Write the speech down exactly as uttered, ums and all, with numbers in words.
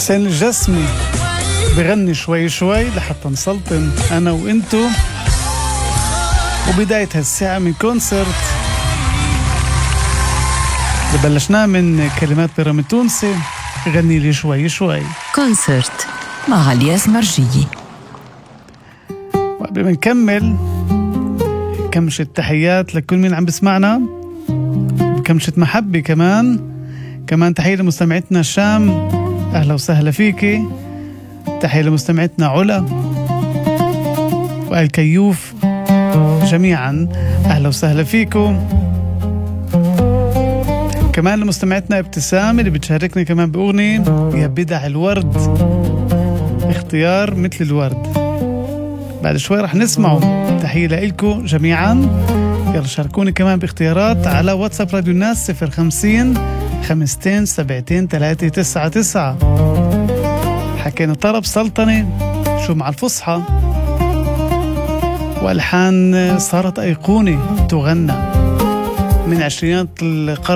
حسين الجسمي بغني شوي شوي لحتى نسلطن أنا وإنتو، وبداية هالساعة من كونسرت بلشناه من كلمات بيرام التونسي غني لي شوي شوي. كونسرت مع عليا سمرجية. وقبل ما نكمل كمشة تحيات لكل مين عم بسمعنا، كمشة محبة كمان كمان تحية لمستمعتنا الشام، أهلا وسهلا فيكي. تحية لمستمعتنا علا والكيوف جميعا، أهلا وسهلا فيكم. كمان لمستمعتنا ابتسام اللي بتشاركنا كمان بأغنية يا بدع الورد، اختيار مثل الورد. بعد شوي رح نسمعه. تحية لإلكم جميعا. يلا شاركوني كمان باختيارات على واتساب راديو الناس صفر خمسين خمستين سبعتين تلاتة تسعة تسعة. حكينا طرب سلطنة شو مع الفصحى والحان صارت أيقونة تغنى من عشرينات القرن